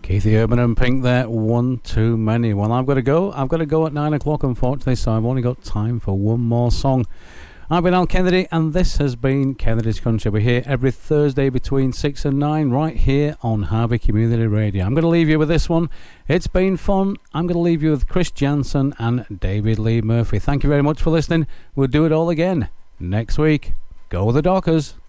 Keithy Urban and Pink there, One Too Many. Well, I've got to go at 9 o'clock, unfortunately, so I've only got time for one more song. I've been Al Kennedy, and this has been Kennedy's Country. We're here every Thursday between 6 and 9, right here on Harvey Community Radio. I'm going to leave you with this one. It's been fun. I'm going to leave you with Chris Jansen and David Lee Murphy. Thank you very much for listening. We'll do it all again next week. Go the Dockers.